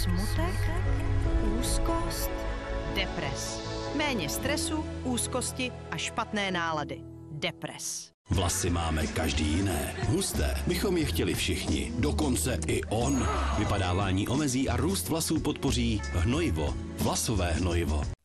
Smutek, úzkost, depres. Méně stresu, úzkosti a špatné nálady. Depres. Vlasy máme každý jiné. Husté bychom je chtěli všichni. Dokonce i on. Vypadávání omezí a růst vlasů podpoří hnojivo. Vlasové hnojivo.